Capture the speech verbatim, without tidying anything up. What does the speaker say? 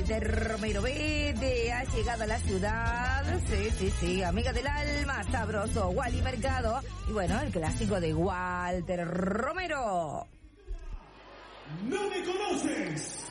Walter Romero, vete, ha llegado a la ciudad. Sí, sí, sí, amiga del alma, sabroso, Wally Mercado. Y bueno, el clásico de Walter Romero. ¿No me conoces?